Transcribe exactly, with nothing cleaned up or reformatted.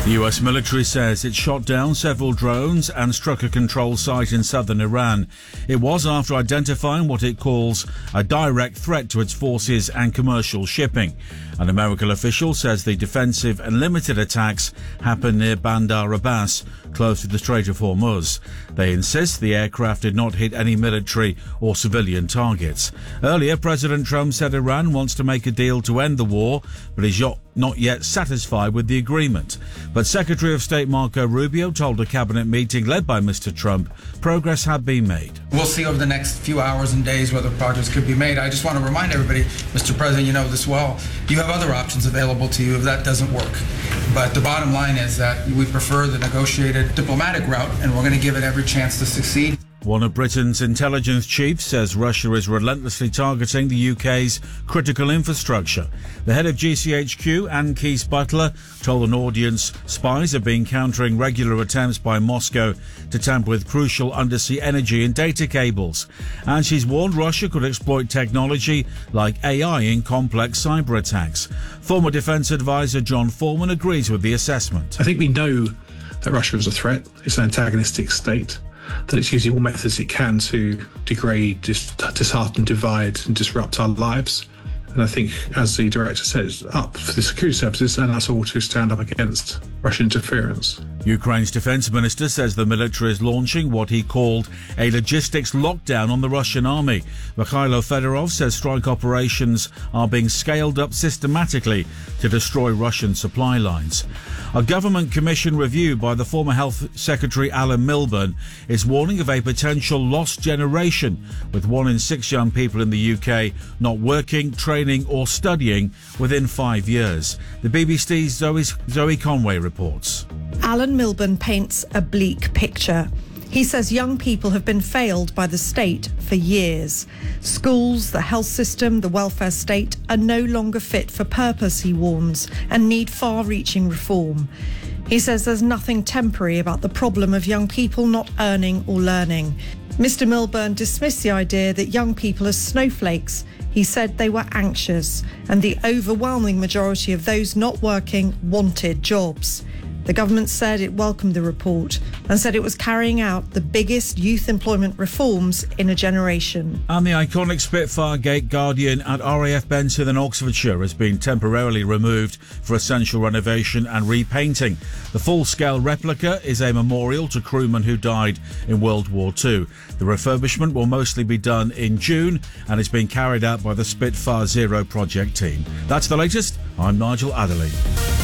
The U S military says it shot down several drones and struck a control site in southern Iran. It was after identifying what it calls a direct threat to its forces and commercial shipping. An American official says the defensive and limited attacks happened near Bandar Abbas, close to the Strait of Hormuz. They insist the aircraft did not hit any military or civilian targets. Earlier, President Trump said Iran wants to make a deal to end the war, but is not yet satisfied with the agreement. But Secretary of State Marco Rubio told a cabinet meeting led by Mister Trump progress had been made. We'll see over the next few hours and days whether progress could be made. I just want to remind everybody, Mister President, you know this well, you have other options available to you if that doesn't work. But the bottom line is that we prefer the negotiated diplomatic route, and we're going to give it every chance to succeed. One of Britain's intelligence chiefs says Russia is relentlessly targeting the U K's critical infrastructure. The head of G C H Q, Anne Keith-Butler, told an audience spies have been countering regular attempts by Moscow to tamper with crucial undersea energy and data cables. And she's warned Russia could exploit technology like A I in complex cyber attacks. Former Defence Advisor John Foreman agrees with the assessment. I think we know that Russia is a threat. It's an antagonistic state, that it's using all methods it can to degrade, dis- dishearten, divide and disrupt our lives. And I think, as the director said, it's up for the security services and us all to stand up against Russian interference. Ukraine's defence minister says the military is launching what he called a logistics lockdown on the Russian army. Mikhailo Fedorov says strike operations are being scaled up systematically to destroy Russian supply lines. A government commission review by the former Health Secretary Alan Milburn is warning of a potential lost generation, with one in six young people in the U K not working, training or studying within five years. The B B C's Zoe, Zoe Conway reports. Alan Milburn paints a bleak picture. He says young people have been failed by the state for years. Schools, the health system, the welfare state are no longer fit for purpose, he warns, and need far-reaching reform. He says there's nothing temporary about the problem of young people not earning or learning. Mister Milburn dismissed the idea that young people are snowflakes. He said they were anxious, and the overwhelming majority of those not working wanted jobs. The government said it welcomed the report and said it was carrying out the biggest youth employment reforms in a generation. And the iconic Spitfire Gate Guardian at R A F Benson in Oxfordshire has been temporarily removed for essential renovation and repainting. The full-scale replica is a memorial to crewmen who died in World War Two. The refurbishment will mostly be done in June and is being carried out by the Spitfire Zero project team. That's the latest. I'm Nigel Adderley.